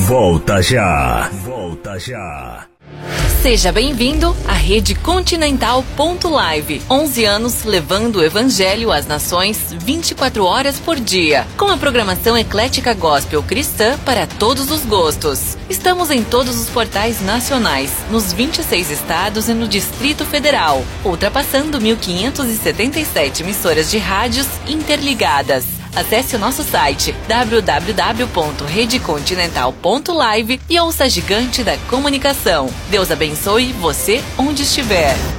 Volta já. Volta já. Seja bem-vindo à Rede Continental.live. 11 anos levando o Evangelho às nações 24 horas por dia. Com a programação eclética gospel cristã para todos os gostos. Estamos em todos os portais nacionais, nos 26 estados e no Distrito Federal, ultrapassando 1.577 emissoras de rádios interligadas. Acesse o nosso site www.redecontinental.live e ouça a gigante da comunicação. Deus abençoe você onde estiver.